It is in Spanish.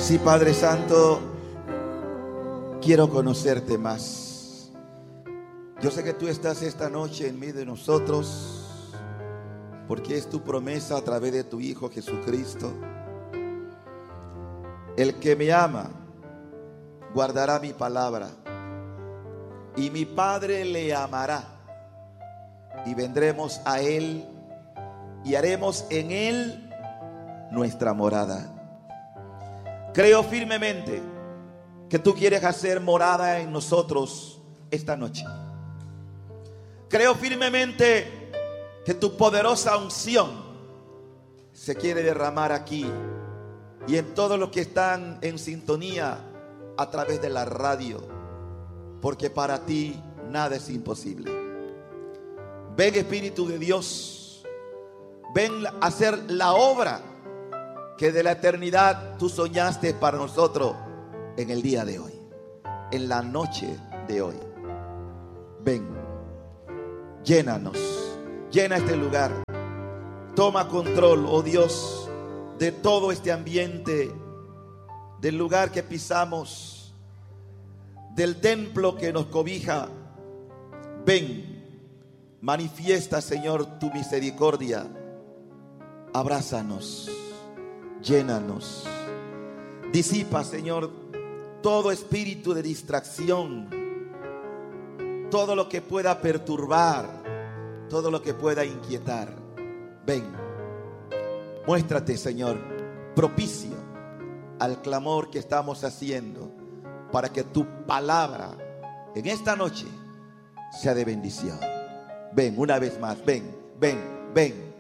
Sí, Padre Santo, quiero conocerte más. Yo sé que tú estás esta noche en medio de nosotros, porque es tu promesa a través de tu Hijo Jesucristo. El que me ama guardará mi palabra, y mi Padre le amará, y vendremos a Él y haremos en Él nuestra morada. Creo firmemente que tú quieres hacer morada en nosotros esta noche. Creo firmemente que tu poderosa unción se quiere derramar aquí y en todos los que están en sintonía a través de la radio, porque para ti nada es imposible. Ven, Espíritu de Dios, ven a hacer la obra que de la eternidad tú soñaste para nosotros en el día de hoy, en la noche de hoy. Ven, llénanos, llena este lugar. Toma control, oh Dios, de todo este ambiente, del lugar que pisamos, del templo que nos cobija. Ven, manifiesta, Señor, tu misericordia. Abrázanos, llénanos. Disipa, Señor, todo espíritu de distracción, todo lo que pueda perturbar, todo lo que pueda inquietar. Ven, muéstrate, Señor, propicio al clamor que estamos haciendo, para que tu palabra en esta noche sea de bendición. Ven una vez más, ven, ven, ven.